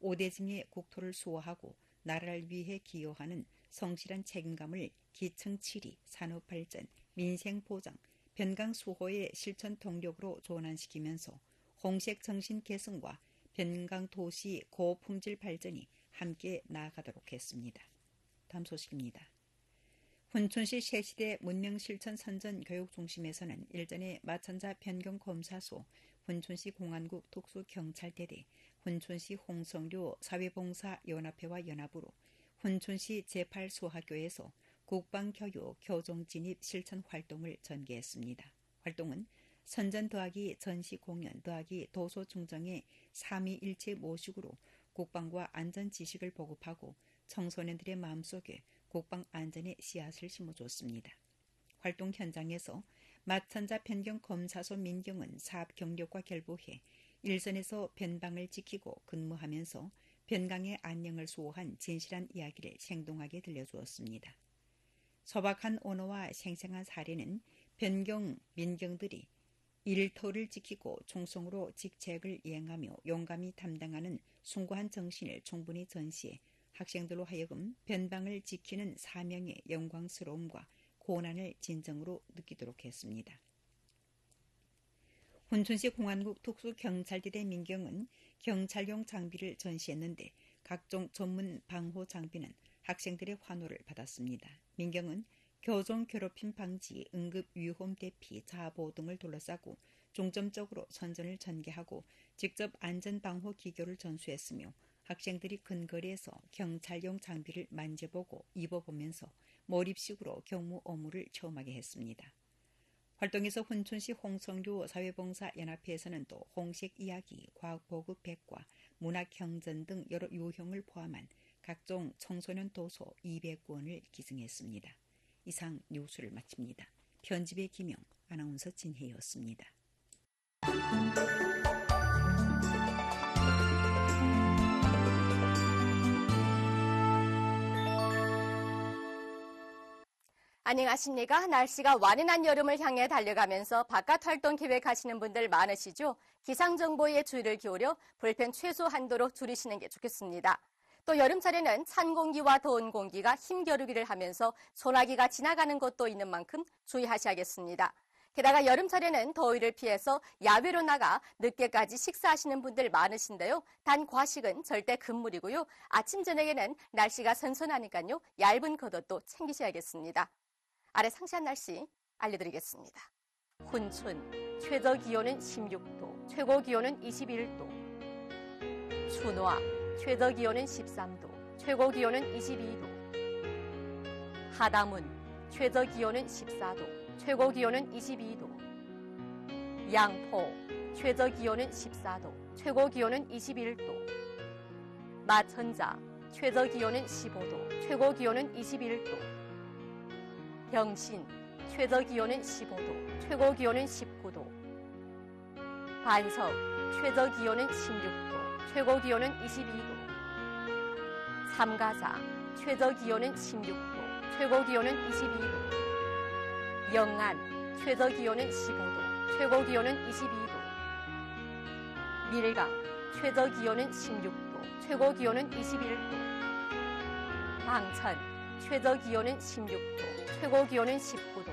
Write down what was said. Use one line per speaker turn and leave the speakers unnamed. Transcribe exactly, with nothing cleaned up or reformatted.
오대징의 국토를 수호하고 나라를 위해 기여하는 성실한 책임감을 기층 칠 위, 산업발전, 민생보장, 변강 수호의 실천 동력으로 전환시키면서 홍색 정신 계승과 변강 도시 고품질 발전이 함께 나아가도록 했습니다. 다음 소식입니다. 훈춘시 새시대 문명실천 선전교육중심에서는 일전에 마천자 변경검사소, 훈춘시 공안국 특수경찰대대, 훈춘시 홍성료 사회봉사연합회와 연합으로 훈춘시 제팔 수학교에서 국방교육 교정진입 실천 활동을 전개했습니다. 활동은 선전 더하기 전시 공연 더하기 도서 중정의 삼위일체 모식으로 국방과 안전 지식을 보급하고 청소년들의 마음속에 국방 안전의 씨앗을 심어줬습니다. 활동 현장에서 마천자 변경 검사소 민경은 사업 경력과 결부해 일선에서 변방을 지키고 근무하면서 변강의 안녕을 수호한 진실한 이야기를 생동하게 들려주었습니다. 소박한 언어와 생생한 사례는 변경 민경들이 일터를 지키고 충성으로 직책을 이행하며 용감히 담당하는 숭고한 정신을 충분히 전시해 학생들로 하여금 변방을 지키는 사명의 영광스러움과 고난을 진정으로 느끼도록 했습니다. 훈춘시 공안국 특수경찰대대 민경은 경찰용 장비를 전시했는데 각종 전문 방호 장비는 학생들의 환호를 받았습니다. 민경은 교정 괴롭힘 방지, 응급 위험 대피, 자보 등을 둘러싸고 중점적으로 선전을 전개하고 직접 안전방호 기교를 전수했으며 학생들이 근거리에서 경찰용 장비를 만져보고 입어보면서 몰입식으로 경무 업무를 체험하게 했습니다. 활동에서 훈춘시 홍성료 사회봉사연합회에서는 또 홍색 이야기, 과학보급 백과, 문학형전 등 여러 유형을 포함한 각종 청소년 도서 이백 권을 기증했습니다. 이상 뉴스를 마칩니다. 편집의 김영, 아나운서 진혜였습니다.
안녕하십니까. 날씨가 완연한 여름을 향해 달려가면서 바깥 활동 계획하시는 분들 많으시죠? 기상정보에 주의를 기울여 불편 최소 한도로 줄이시는 게 좋겠습니다. 또 여름철에는 찬 공기와 더운 공기가 힘겨루기를 하면서 소나기가 지나가는 곳도 있는 만큼 주의하셔야겠습니다. 게다가 여름철에는 더위를 피해서 야외로 나가 늦게까지 식사하시는 분들 많으신데요. 단 과식은 절대 금물이고요. 아침 저녁에는 날씨가 선선하니까요. 얇은 겉옷도 챙기셔야겠습니다. 아래 상세한 날씨 알려드리겠습니다. 훈춘 최저 기온은 십육 도, 최고 기온은 이십일 도. 춘화 최저 기온은 십삼 도, 최고 기온은 이십이 도. 하담은 최저 기온은 십사 도, 최고 기온은 이십이 도. 양포 최저 기온은 십사 도, 최고 기온은 이십일 도. 마천자 최저 기온은 십오 도, 최고 기온은 이십일 도. 병신 최저 기온은 십오 도, 최고 기온은 십구 도. 반석 최저 기온은 십육 도, 최고 기온은 이십이 도. 삼가사 최저 기온은 십육 도, 최고 기온은 이십이 도. 영안 최저 기온은 십오 도, 최고 기온은 이십이 도. 밀강 최저 기온은 십육 도, 최고 기온은 이십일 도. 방천 최저 기온은 십육 도, 최고 기온은 십구 도.